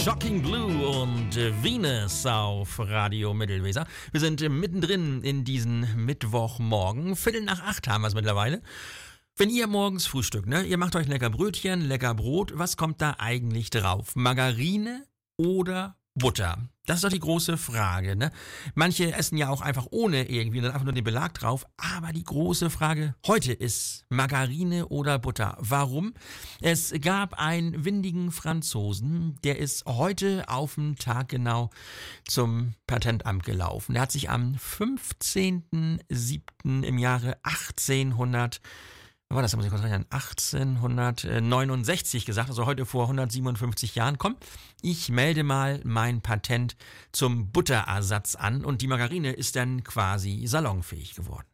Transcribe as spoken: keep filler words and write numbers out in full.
Shocking Blue und Venus auf Radio Mittelweser. Wir sind mittendrin in diesen Mittwochmorgen. Viertel nach acht haben wir es mittlerweile. Wenn ihr morgens frühstückt, ne, ihr macht euch lecker Brötchen, lecker Brot, was kommt da eigentlich drauf? Margarine oder Butter? Das ist doch die große Frage, ne? Manche essen ja auch einfach ohne irgendwie und dann einfach nur den Belag drauf. Aber die große Frage heute ist Margarine oder Butter. Warum? Es gab einen windigen Franzosen, der ist heute auf den Tag genau zum Patentamt gelaufen. Der hat sich am fünfzehnten siebten im Jahre achtzehnhundert war das, da muss ich kurz rechnen, achtzehnhundertneunundsechzig gesagt, also heute vor hundertsiebenundfünfzig Jahren. Komm, ich melde mal mein Patent zum Butterersatz an und die Margarine ist dann quasi salonfähig geworden.